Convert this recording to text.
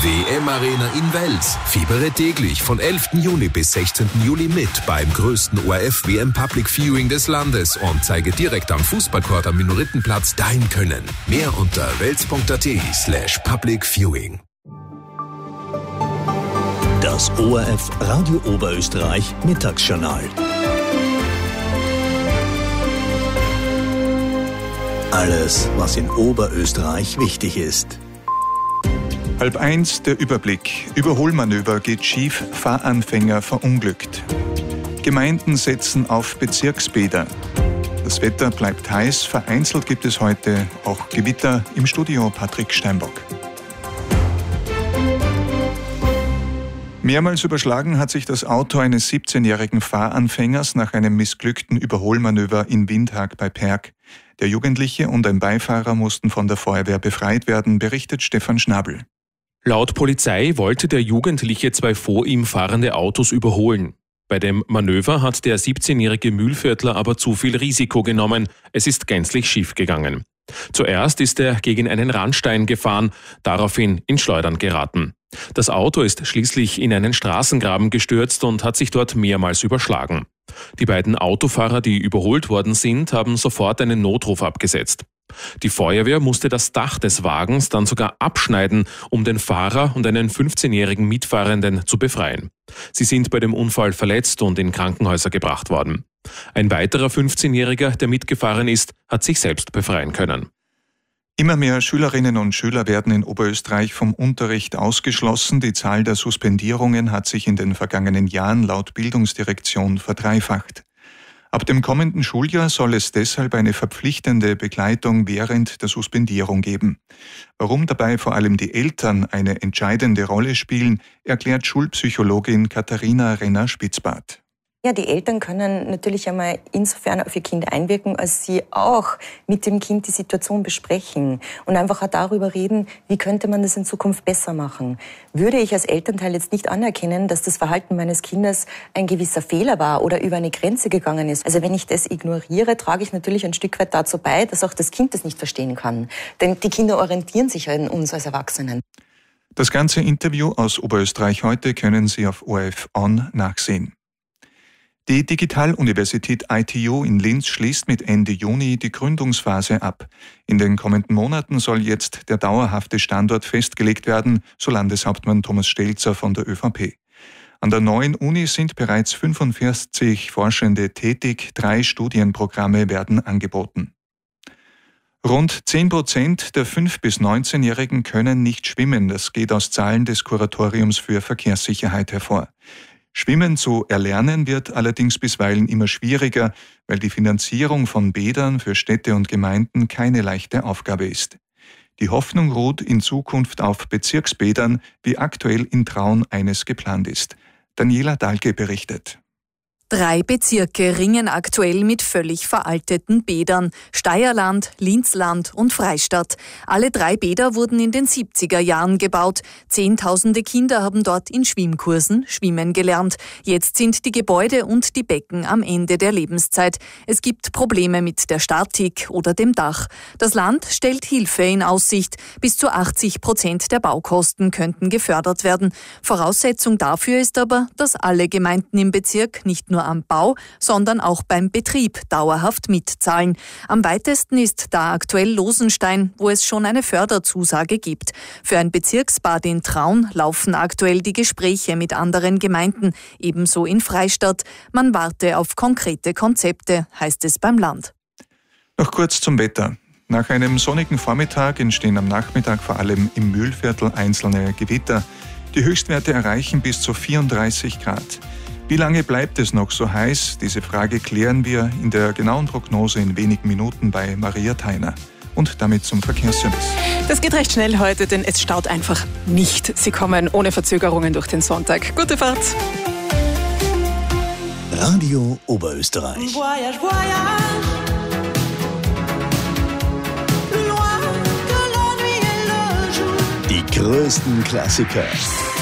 WM Arena in Wels. Fiebere täglich von 11. Juni bis 16. Juli mit beim größten ORF WM Public Viewing des Landes und zeige direkt am Fußballcourt am Minoritenplatz dein Können. Mehr unter wels.at/Public Viewing. Das ORF Radio Oberösterreich Mittagsjournal. Alles, was in Oberösterreich wichtig ist. 12:30 der Überblick. Überholmanöver geht schief, Fahranfänger verunglückt. Gemeinden setzen auf Bezirksbäder. Das Wetter bleibt heiß, vereinzelt gibt es heute auch Gewitter. Im Studio Patrick Steinbock. Mehrmals überschlagen hat sich das Auto eines 17-jährigen Fahranfängers nach einem missglückten Überholmanöver in Windhag bei Perg. Der Jugendliche und ein Beifahrer mussten von der Feuerwehr befreit werden, berichtet Stefan Schnabel. Laut Polizei wollte der Jugendliche zwei vor ihm fahrende Autos überholen. Bei dem Manöver hat der 17-jährige Mühlviertler aber zu viel Risiko genommen. Es ist gänzlich schiefgegangen. Zuerst ist er gegen einen Randstein gefahren, daraufhin ins Schleudern geraten. Das Auto ist schließlich in einen Straßengraben gestürzt und hat sich dort mehrmals überschlagen. Die beiden Autofahrer, die überholt worden sind, haben sofort einen Notruf abgesetzt. Die Feuerwehr musste das Dach des Wagens dann sogar abschneiden, um den Fahrer und einen 15-jährigen Mitfahrenden zu befreien. Sie sind bei dem Unfall verletzt und in Krankenhäuser gebracht worden. Ein weiterer 15-Jähriger, der mitgefahren ist, hat sich selbst befreien können. Immer mehr Schülerinnen und Schüler werden in Oberösterreich vom Unterricht ausgeschlossen. Die Zahl der Suspendierungen hat sich in den vergangenen Jahren laut Bildungsdirektion verdreifacht. Ab dem kommenden Schuljahr soll es deshalb eine verpflichtende Begleitung während der Suspendierung geben. Warum dabei vor allem die Eltern eine entscheidende Rolle spielen, erklärt Schulpsychologin Katharina Renner-Spitzbart. Ja, die Eltern können natürlich einmal insofern auf ihr Kind einwirken, als sie auch mit dem Kind die Situation besprechen und einfach auch darüber reden, wie könnte man das in Zukunft besser machen. Würde ich als Elternteil jetzt nicht anerkennen, dass das Verhalten meines Kindes ein gewisser Fehler war oder über eine Grenze gegangen ist, also wenn ich das ignoriere, trage ich natürlich ein Stück weit dazu bei, dass auch das Kind das nicht verstehen kann. Denn die Kinder orientieren sich an uns als Erwachsenen. Das ganze Interview aus Oberösterreich heute können Sie auf ORF On nachsehen. Die Digitaluniversität ITU in Linz schließt mit Ende Juni die Gründungsphase ab. In den kommenden Monaten soll jetzt der dauerhafte Standort festgelegt werden, so Landeshauptmann Thomas Stelzer von der ÖVP. An der neuen Uni sind bereits 45 Forschende tätig, 3 Studienprogramme werden angeboten. Rund 10% der 5- bis 19-Jährigen können nicht schwimmen. Das geht aus Zahlen des Kuratoriums für Verkehrssicherheit hervor. Schwimmen zu erlernen wird allerdings bisweilen immer schwieriger, weil die Finanzierung von Bädern für Städte und Gemeinden keine leichte Aufgabe ist. Die Hoffnung ruht in Zukunft auf Bezirksbädern, wie aktuell in Traun eines geplant ist. Daniela Dahlke berichtet. 3 Bezirke ringen aktuell mit völlig veralteten Bädern: Steierland, Linzland und Freistadt. Alle 3 Bäder wurden in den 70er Jahren gebaut. Zehntausende Kinder haben dort in Schwimmkursen schwimmen gelernt. Jetzt sind die Gebäude und die Becken am Ende der Lebenszeit. Es gibt Probleme mit der Statik oder dem Dach. Das Land stellt Hilfe in Aussicht. Bis zu 80% der Baukosten könnten gefördert werden. Voraussetzung dafür ist aber, dass alle Gemeinden im Bezirk nicht nur am Bau, sondern auch beim Betrieb dauerhaft mitzahlen. Am weitesten ist da aktuell Losenstein, wo es schon eine Förderzusage gibt. Für ein Bezirksbad in Traun laufen aktuell die Gespräche mit anderen Gemeinden, ebenso in Freistadt. Man warte auf konkrete Konzepte, heißt es beim Land. Noch kurz zum Wetter. Nach einem sonnigen Vormittag entstehen am Nachmittag vor allem im Mühlviertel einzelne Gewitter. Die Höchstwerte erreichen bis zu 34 Grad. Wie lange bleibt es noch so heiß? Diese Frage klären wir in der genauen Prognose in wenigen Minuten bei Maria Theiner. Und damit zum Verkehrsservice. Das geht recht schnell heute, denn es staut einfach nicht. Sie kommen ohne Verzögerungen durch den Sonntag. Gute Fahrt! Radio Oberösterreich. Voyage, voyage. Die größten Klassiker